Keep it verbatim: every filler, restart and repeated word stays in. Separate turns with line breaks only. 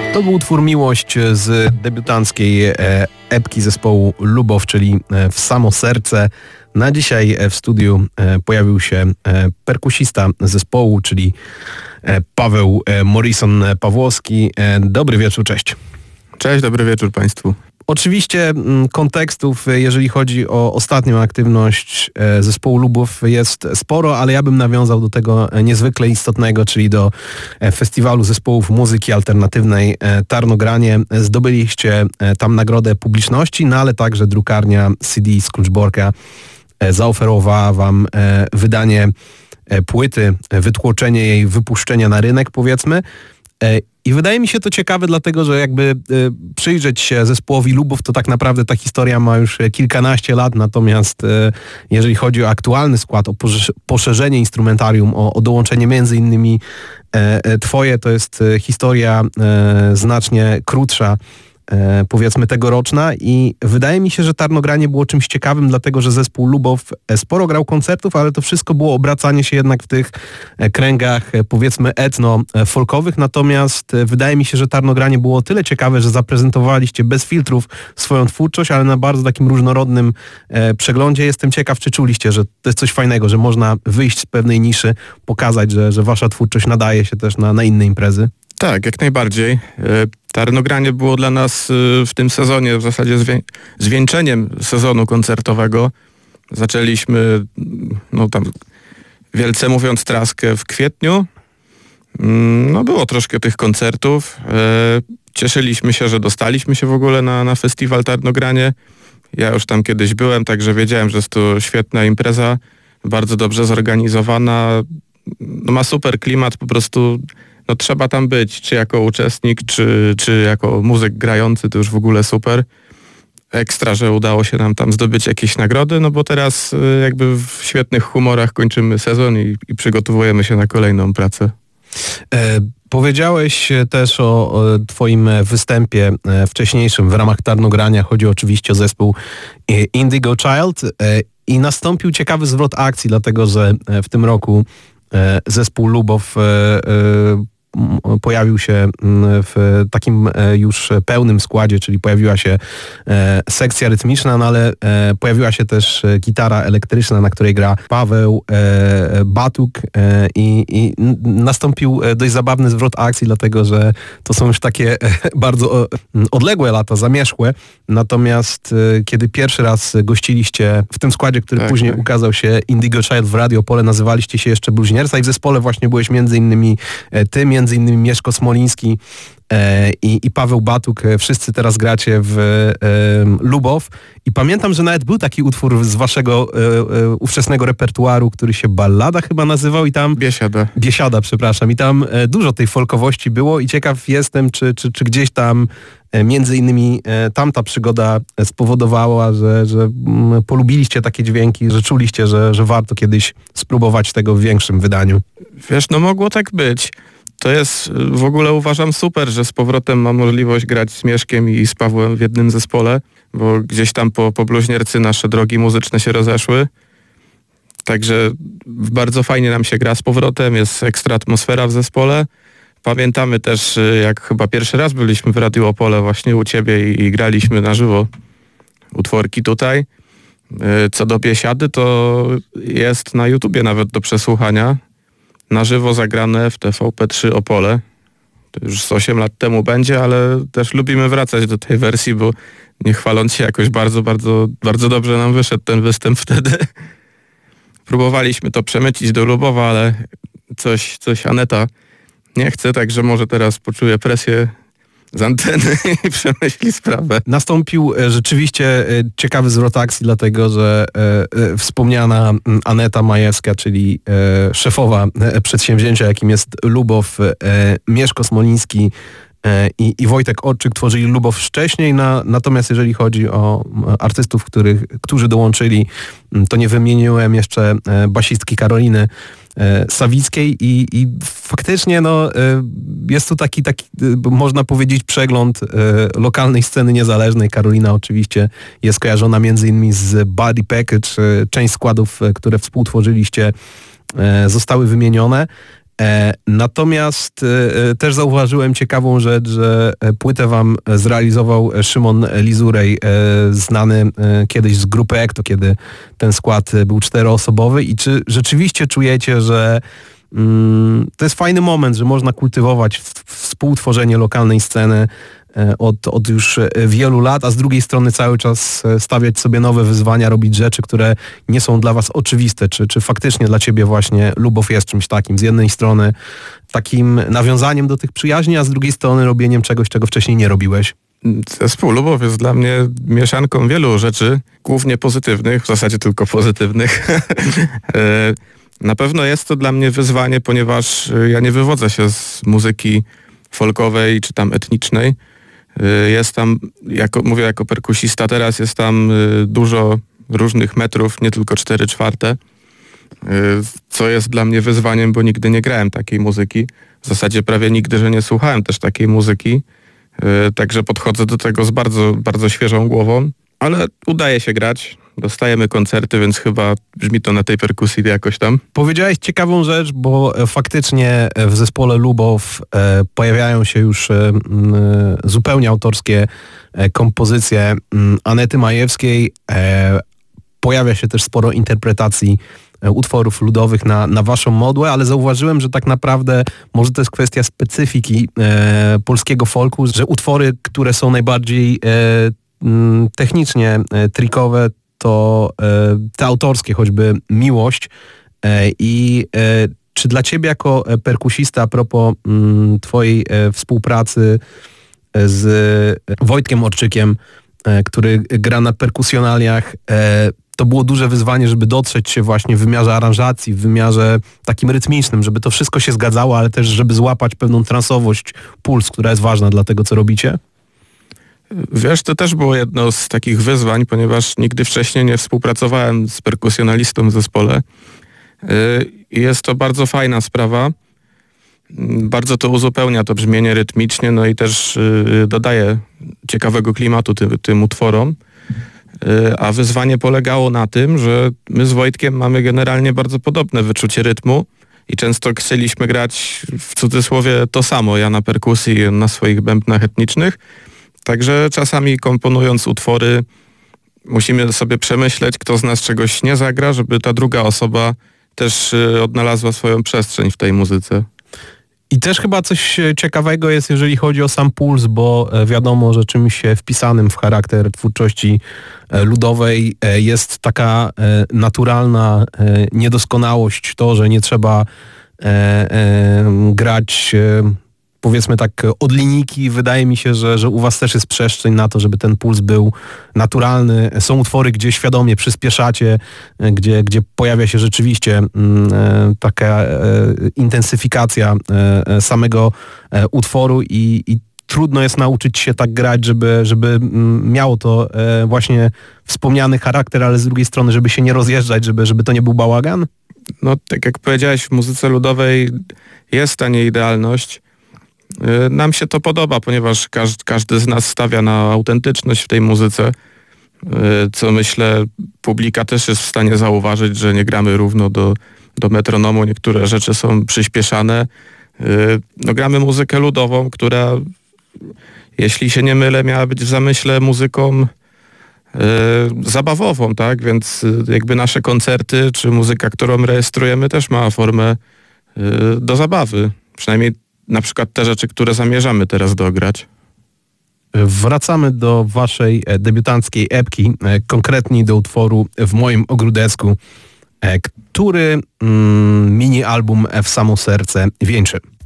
To był utwór Miłość z debiutanckiej epki zespołu Lubow, czyli W samo serce. Na dzisiaj w studiu pojawił się perkusista zespołu, czyli Paweł Morrison-Pawłowski. Dobry wieczór, cześć.
Cześć, dobry wieczór Państwu.
Oczywiście kontekstów, jeżeli chodzi o ostatnią aktywność zespołu Lubow, jest sporo, ale ja bym nawiązał do tego niezwykle istotnego, czyli do Festiwalu Zespołów Muzyki Alternatywnej Tarnogranie. Zdobyliście tam nagrodę publiczności, no ale także drukarnia C D Scroogeborka zaoferowała wam wydanie płyty, wytłoczenie jej, wypuszczenie na rynek, powiedzmy. I wydaje mi się to ciekawe, dlatego że jakby y, przyjrzeć się zespołowi Lubow, to tak naprawdę ta historia ma już kilkanaście lat, natomiast y, jeżeli chodzi o aktualny skład, o poszerzenie instrumentarium, o, o dołączenie między innymi y, twoje, to jest y, historia y, znacznie krótsza, e, powiedzmy tegoroczna, i wydaje mi się, że Tarnogranie było czymś ciekawym, dlatego że zespół Lubow sporo grał koncertów, ale to wszystko było obracanie się jednak w tych kręgach, powiedzmy etno-folkowych, natomiast wydaje mi się, że Tarnogranie było o tyle ciekawe, że zaprezentowaliście bez filtrów swoją twórczość, ale na bardzo takim różnorodnym e, przeglądzie. Jestem ciekaw, czy czuliście, że to jest coś fajnego, że można wyjść z pewnej niszy, pokazać, że, że wasza twórczość nadaje się też na, na inne imprezy.
Tak, jak najbardziej. Tarnogranie było dla nas w tym sezonie w zasadzie zwię- zwieńczeniem sezonu koncertowego. Zaczęliśmy, no tam wielce mówiąc, traskę w kwietniu. No było troszkę tych koncertów. Cieszyliśmy się, że dostaliśmy się w ogóle na, na festiwal Tarnogranie. Ja już tam kiedyś byłem, także wiedziałem, że jest to świetna impreza, bardzo dobrze zorganizowana. No ma super klimat, po prostu no trzeba tam być, czy jako uczestnik, czy, czy jako muzyk grający, to już w ogóle super. Ekstra, że udało się nam tam zdobyć jakieś nagrody, no bo teraz jakby w świetnych humorach kończymy sezon i, i przygotowujemy się na kolejną pracę.
E, powiedziałeś też o, o twoim występie wcześniejszym w ramach Tarnogrania. Chodzi oczywiście o zespół Indigo Child e, i nastąpił ciekawy zwrot akcji, dlatego że w tym roku e, zespół Lubow e, e, pojawił się w takim już pełnym składzie, czyli pojawiła się sekcja rytmiczna, no ale pojawiła się też gitara elektryczna, na której gra Paweł Batuk, i, i nastąpił dość zabawny zwrot akcji, dlatego że to są już takie bardzo odległe lata, zamierzchłe, natomiast kiedy pierwszy raz gościliście w tym składzie, który tak, później tak. ukazał się Indigo Child w Radio Pole, nazywaliście się jeszcze Bluźnierca i w zespole właśnie byłeś między innymi ty, między innymi Mieszko Smoliński e, i, i Paweł Batuk. Wszyscy teraz gracie w e, Lubow i pamiętam, że nawet był taki utwór z waszego e, e, ówczesnego repertuaru, który się Ballada chyba nazywał i tam...
Biesiada. Biesiada,
przepraszam. I tam e, dużo tej folkowości było i ciekaw jestem, czy, czy, czy gdzieś tam e, między innymi e, tamta przygoda spowodowała, że, że m, polubiliście takie dźwięki, że czuliście, że, że warto kiedyś spróbować tego w większym wydaniu.
Wiesz, no mogło tak być. To jest w ogóle, uważam, super, że z powrotem mam możliwość grać z Mieszkiem i z Pawłem w jednym zespole, bo gdzieś tam po, po Bluźniercy nasze drogi muzyczne się rozeszły. Także bardzo fajnie nam się gra z powrotem, jest ekstra atmosfera w zespole. Pamiętamy też, jak chyba pierwszy raz byliśmy w Radiu Opole właśnie u ciebie i, i graliśmy na żywo utworki tutaj. Co do Biesiady, to jest na YouTubie nawet do przesłuchania. Na żywo zagrane w T V P trzy Opole. To już z osiem lat temu będzie, ale też lubimy wracać do tej wersji, bo nie chwaląc się jakoś bardzo, bardzo, bardzo dobrze nam wyszedł ten występ wtedy. Próbowaliśmy to przemycić do Lubowa, ale coś, coś Aneta nie chce, także może teraz poczuje presję z anteny i przemyśli sprawę.
Nastąpił rzeczywiście ciekawy zwrot akcji, dlatego że e, wspomniana Aneta Majewska, czyli e, szefowa przedsięwzięcia, jakim jest Lubow, e, Mieszko Smoliński e, i, i Wojtek Orczyk tworzyli Lubow wcześniej, na, natomiast jeżeli chodzi o artystów, których, którzy dołączyli, to nie wymieniłem jeszcze basistki Karoliny Sawickiej i, i faktycznie no, jest tu taki, taki, można powiedzieć, przegląd lokalnej sceny niezależnej. Karolina oczywiście jest kojarzona między innymi z Body Package. Część składów, które współtworzyliście, zostały wymienione. E, natomiast e, też zauważyłem ciekawą rzecz, że płytę wam zrealizował Szymon Lizurej, e, znany e, kiedyś z grupy Ekto, kiedy ten skład był czteroosobowy. I czy rzeczywiście czujecie, że mm, to jest fajny moment, że można kultywować w, współtworzenie lokalnej sceny Od, od już wielu lat, a z drugiej strony cały czas stawiać sobie nowe wyzwania, robić rzeczy, które nie są dla was oczywiste. Czy, czy faktycznie dla ciebie właśnie Lubow jest czymś takim? Z jednej strony takim nawiązaniem do tych przyjaźni, a z drugiej strony robieniem czegoś, czego wcześniej nie robiłeś?
Zespół Lubow jest dla mnie mieszanką wielu rzeczy, głównie pozytywnych, w zasadzie tylko pozytywnych. Na pewno jest to dla mnie wyzwanie, ponieważ ja nie wywodzę się z muzyki folkowej czy tam etnicznej. Jest tam, jako, mówię jako perkusista, teraz jest tam dużo różnych metrów, nie tylko cztery czwarte, co jest dla mnie wyzwaniem, bo nigdy nie grałem takiej muzyki. W zasadzie prawie nigdy, że nie słuchałem też takiej muzyki. Także podchodzę do tego z bardzo, bardzo świeżą głową, ale udaje się grać. Dostajemy koncerty, więc chyba brzmi to na tej perkusji jakoś tam.
Powiedziałeś ciekawą rzecz, bo faktycznie w zespole Lubow e, pojawiają się już e, m, zupełnie autorskie e, kompozycje m, Anety Majewskiej. E, pojawia się też sporo interpretacji e, utworów ludowych na, na waszą modłę, ale zauważyłem, że tak naprawdę może to jest kwestia specyfiki e, polskiego folku, że utwory, które są najbardziej e, m, technicznie e, trickowe, to e, te autorskie, choćby Miłość e, i e, czy dla ciebie jako perkusista, a propos m, twojej e, współpracy z Wojtkiem Orczykiem, e, który gra na perkusjonaliach, e, to było duże wyzwanie, żeby dotrzeć się właśnie w wymiarze aranżacji, w wymiarze takim rytmicznym, żeby to wszystko się zgadzało, ale też żeby złapać pewną transowość, puls, która jest ważna dla tego, co robicie?
Wiesz, to też było jedno z takich wyzwań, ponieważ nigdy wcześniej nie współpracowałem z perkusjonalistą w zespole. I jest to bardzo fajna sprawa. Bardzo to uzupełnia to brzmienie rytmicznie, no i też dodaje ciekawego klimatu tym, tym utworom. A wyzwanie polegało na tym, że my z Wojtkiem mamy generalnie bardzo podobne wyczucie rytmu i często chcieliśmy grać w cudzysłowie to samo, ja na perkusji, na swoich bębnach etnicznych. Także czasami komponując utwory musimy sobie przemyśleć, kto z nas czegoś nie zagra, żeby ta druga osoba też odnalazła swoją przestrzeń w tej muzyce.
I też chyba coś ciekawego jest, jeżeli chodzi o sam puls, bo wiadomo, że czymś wpisanym w charakter twórczości ludowej jest taka naturalna niedoskonałość, to, że nie trzeba grać powiedzmy tak od linijki. Wydaje mi się, że, że u was też jest przestrzeń na to, żeby ten puls był naturalny. Są utwory, gdzie świadomie przyspieszacie, gdzie, gdzie pojawia się rzeczywiście e, taka e, intensyfikacja e, samego e, utworu i, i trudno jest nauczyć się tak grać, żeby, żeby miało to e, właśnie wspomniany charakter, ale z drugiej strony, żeby się nie rozjeżdżać, żeby, żeby to nie był bałagan.
No tak jak powiedziałeś, w muzyce ludowej jest ta nieidealność. Nam się to podoba, ponieważ każdy, każdy z nas stawia na autentyczność w tej muzyce, co myślę publika też jest w stanie zauważyć, że nie gramy równo do, do metronomu, niektóre rzeczy są przyspieszane. No, gramy muzykę ludową, która, jeśli się nie mylę, miała być w zamyśle muzyką zabawową, tak? Więc jakby nasze koncerty, czy muzyka, którą rejestrujemy, też ma formę do zabawy. Przynajmniej na przykład te rzeczy, które zamierzamy teraz dograć.
Wracamy do waszej debiutanckiej epki, konkretnie do utworu W moim ogródecku, który mm, mini album W samo serce wieńczy.